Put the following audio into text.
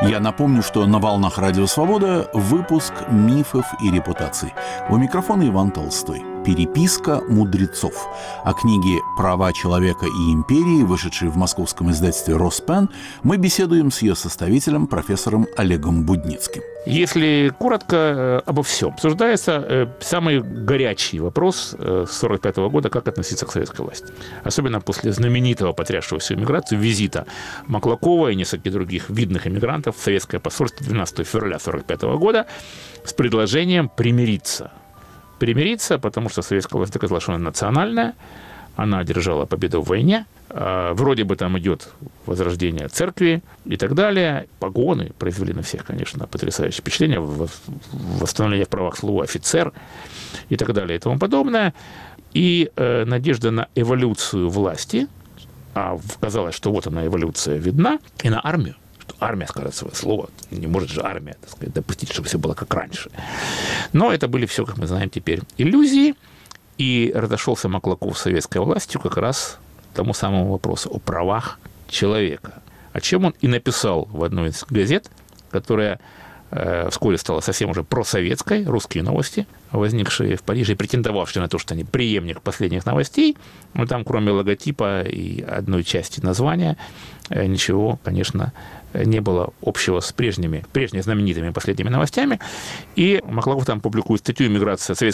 Я напомню, что на «Волнах Радио Свобода» выпуск «Мифов и репутаций». У микрофона Иван Толстой. «Переписка мудрецов». О книге «Права человека и империи», вышедшей в московском издательстве «Роспен», мы беседуем с ее составителем, профессором Олегом Будницким. Если коротко обо всем, обсуждается самый горячий вопрос с 1945 года, как относиться к советской власти. Особенно после знаменитого, потрясшего всю эмиграцию, визита Маклакова и нескольких других видных эмигрантов в советское посольство 12 февраля 1945 года с предложением примириться. Примириться, потому что советская власть доказала, что она национальная, она одержала победу в войне, вроде бы там идет возрождение церкви и так далее. Погоны произвели на всех, конечно, потрясающее впечатление, восстановление в правах слова офицер и так далее и тому подобное. И надежда на эволюцию власти, а казалось, что вот она, эволюция видна, и на армию. Армия скажет свое слово. Не может же армия, так сказать, допустить, чтобы все было как раньше. Но это были все, как мы знаем теперь, иллюзии. И разошелся Маклаков с советской властью как раз тому самому вопросу о правах человека. О чем он и написал в одной из газет, которая вскоре стала совсем уже просоветской, «Русские новости», возникшие в Париже и претендовавшие на то, что они преемник последних новостей. Но там, кроме логотипа и одной части названия, ничего, конечно, не было общего с прежними знаменитыми последними новостями. И Маклаков там публикует статью «Эмиграция